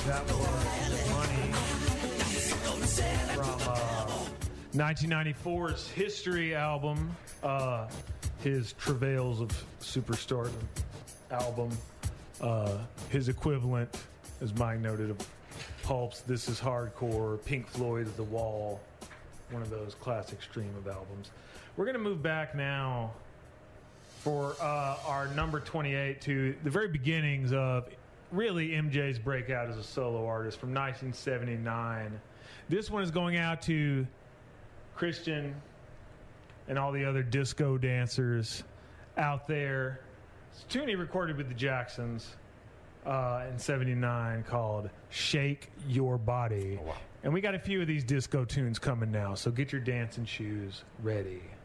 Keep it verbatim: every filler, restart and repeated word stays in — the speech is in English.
That was Money from uh, nineteen ninety-four's History album, uh, his Travails of Superstardom album. Uh, his equivalent, as Mike noted, of Pulp's This Is Hardcore, Pink Floyd's The Wall, one of those classic stream of albums. We're going to move back now for uh, our number twenty-eight to the very beginnings of really M J's breakout as a solo artist from nineteen seventy-nine. This one is going out to Christian and all the other disco dancers out there. It's a tune he recorded with the Jacksons uh, in seventy-nine called Shake Your Body. Oh, wow. And we got a few of these disco tunes coming now, so get your dancing shoes ready.